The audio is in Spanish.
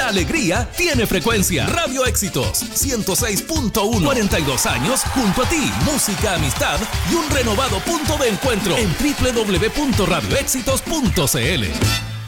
alegría tiene frecuencia. Radio Éxitos 106.1. 42 años junto a ti. Música, amistad y un renovado punto de encuentro en www.radioéxitos.cl.